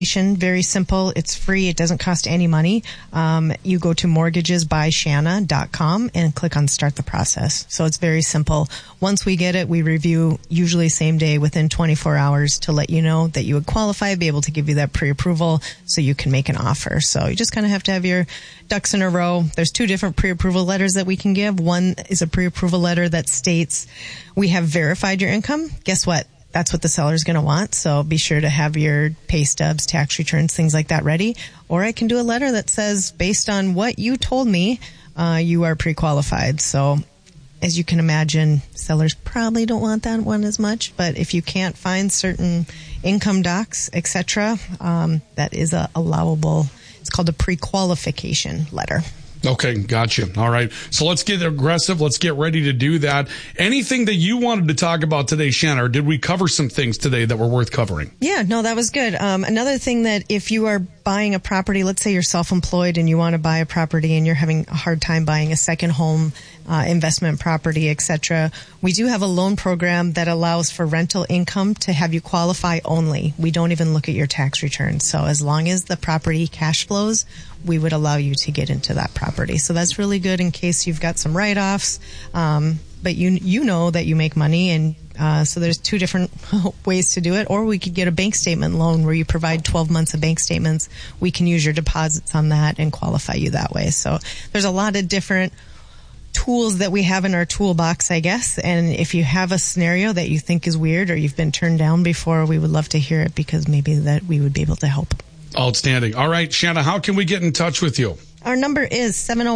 Very simple. It's free. It doesn't cost any money. You go to mortgagesbyshanna.com and click on start the process. So it's very simple. Once we get it, we review usually same day within 24 hours to let you know that you would qualify, be able to give you that pre-approval so you can make an offer. So you just kind of have to have your ducks in a row. There's 2 different pre-approval letters that we can give. One is a pre-approval letter that states we have verified your income. Guess what? That's what the seller's going to want. So be sure to have your pay stubs, tax returns, things like that ready. Or I can do a letter that says, based on what you told me, you are pre-qualified. So as you can imagine, sellers probably don't want that one as much. But if you can't find certain income docs, etc., that is a allowable. It's called a pre-qualification letter. Okay, gotcha. All right. So let's get aggressive. Let's get ready to do that. Anything that you wanted to talk about today, Shanna, or did we cover some things today that were worth covering? Yeah, no, that was good. Another thing that if you are buying a property, let's say you're self-employed and you want to buy a property and you're having a hard time buying a second home, investment property, etc., we do have a loan program that allows for rental income to have you qualify only. We don't even look at your tax returns. So as long as the property cash flows, we would allow you to get into that property. So that's really good in case you've got some write-offs, but you know that you make money, and so there's 2 different ways to do it. Or we could get a bank statement loan where you provide 12 months of bank statements. We can use your deposits on that and qualify you that way. So there's a lot of different tools that we have in our toolbox, I guess. And if you have a scenario that you think is weird or you've been turned down before, we would love to hear it, because maybe that we would be able to help. Outstanding. All right, Shanna, how can we get in touch with you? Our number is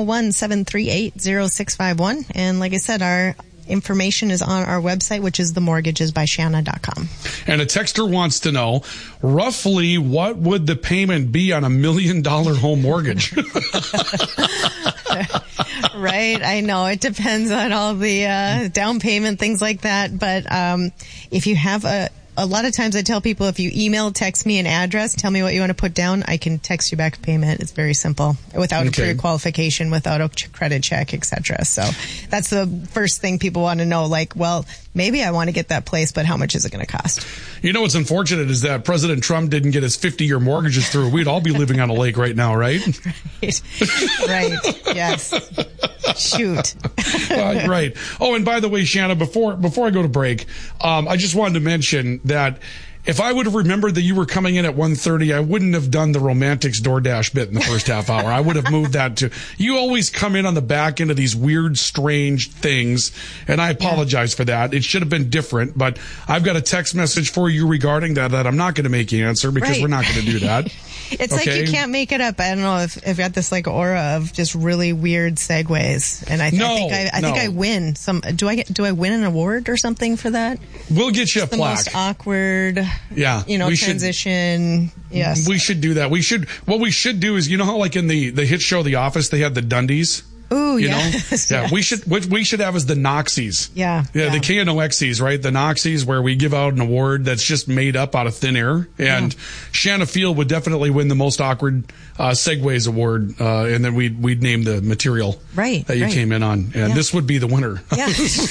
701-738-0651. And like I said, our information is on our website, which is themortgagesbyshanna.com. And a texter wants to know, roughly, what would the payment be on $1 million home mortgage? Right. I know it depends on all the down payment, things like that. But if you have a lot of times I tell people, if you email, text me an address, tell me what you want to put down, I can text you back a payment. It's very simple, without a pre-qualification, without a credit check, etc. So that's the first thing people want to know. Like, well, maybe I want to get that place, but how much is it going to cost? You know what's unfortunate is that President Trump didn't get his 50-year mortgages through. We'd all be living on a lake right now, right? Right. Yes. Shoot. Right. Oh, and by the way, Shanna, before I go to break, I just wanted to mention that if I would have remembered that you were coming in at 1:30, I wouldn't have done the Romantics DoorDash bit in the first half hour. I would have moved that to, you always come in on the back end of these weird, strange things, and I apologize for that. It should have been different, but I've got a text message for you regarding that I'm not going to make you answer, because we're not going to do that. It's like you can't make it up. I don't know if I've got this like aura of just really weird segues, and I think I win some. Do I win an award or something for that? We'll get you a plaque. The most awkward, transition. Yes, we should do that. What we should do is, you know how like in the hit show The Office they had the Dundies. Ooh, yes. Yeah. We should have as the Noxies. Yeah. The KNOXies, right? The Noxies, where we give out an award that's just made up out of thin air. And Shanna Field would definitely win the most awkward segues award. And then we'd name the material that you came in on. And this would be the winner. Yeah.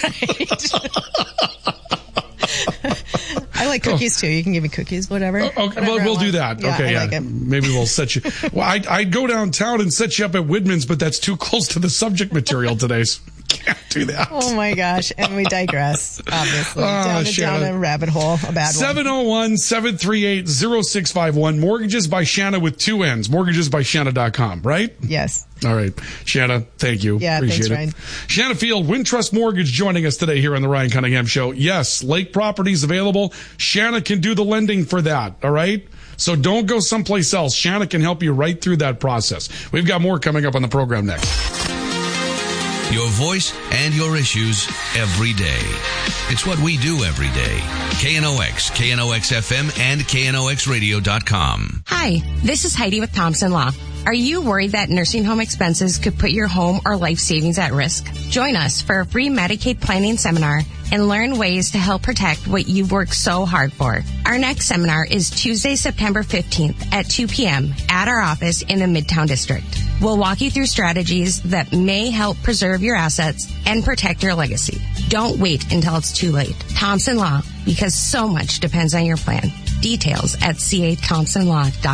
I like cookies too. You can give me cookies, whatever. Okay, we'll do that. Yeah, okay, like it. Maybe we'll set you. Well, I'd go downtown and set you up at Widman's, but that's too close to the subject material today. So can't do that. Oh my gosh. And we digress, obviously. Down a rabbit hole, a bad one. 701-738-0651. Mortgages by Shanna with 2 N's. Mortgagesbyshanna.com, right? Yes. All right. Shanna, thank you. Yeah, appreciate thanks, it. Ryan. Shanna Field, Wintrust Mortgage, joining us today here on the Ryan Cunningham Show. Yes, lake properties available. Shanna can do the lending for that, all right? So don't go someplace else. Shanna can help you right through that process. We've got more coming up on the program next. Your voice and your issues every day. It's what we do every day. KNOX, KNOX-FM, and KNOXradio.com. Hi, this is Heidi with Thompson Law. Are you worried that nursing home expenses could put your home or life savings at risk? Join us for a free Medicaid planning seminar and learn ways to help protect what you've worked so hard for. Our next seminar is Tuesday, September 15th at 2 p.m. at our office in the Midtown District. We'll walk you through strategies that may help preserve your assets and protect your legacy. Don't wait until it's too late. Thompson Law, because so much depends on your plan. Details at cathompsonlaw.com.